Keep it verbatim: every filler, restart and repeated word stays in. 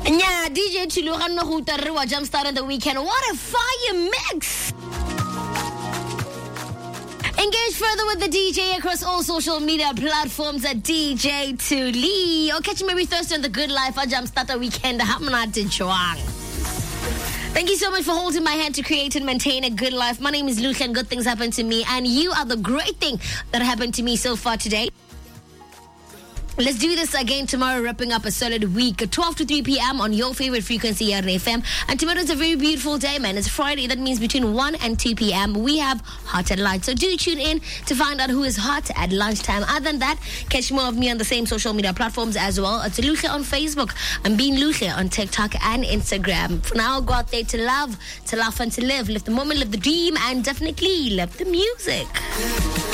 Yeah, D J Chilugano Hutarua jumpstarted the weekend. What a fire mix! Engage further with the D J across all social media platforms at D J Tuli. Or catch me every Thursday on The Good Life. I jumpstart the weekend. Thank you so much for holding my hand to create and maintain a good life. My name is Lucia and good things happen to me. And you are the great thing that happened to me so far today. Let's do this again tomorrow, wrapping up a solid week. twelve to three p.m. on your favorite frequency here on F M. And tomorrow is a very beautiful day, man. It's Friday. That means between one and two p.m. we have Hot at Lunch. So do tune in to find out who is hot at lunchtime. Other than that, catch more of me on the same social media platforms as well. It's Lucia on Facebook. I'm being Lucia on TikTok and Instagram. For now, go out there to love, to laugh and to live. Live the moment, live the dream, and definitely live the music.